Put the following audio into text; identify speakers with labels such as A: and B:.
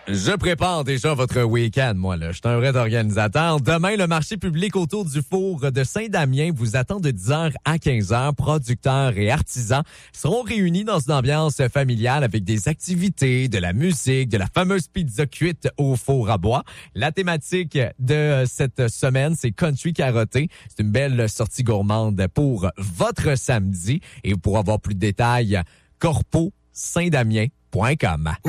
A: Je prépare déjà votre week-end, moi, là. Je suis un vrai organisateur. Demain, le marché public autour du four de Saint-Damien vous attend de 10h à 15h. Producteurs et artisans seront réunis dans une ambiance familiale avec des activités, de la musique, de la fameuse pizza cuite au four à bois. La thématique de cette semaine, c'est Country Carotté. C'est une belle sortie gourmande pour votre samedi. Et pour avoir plus de détails, corposaintdamien.com.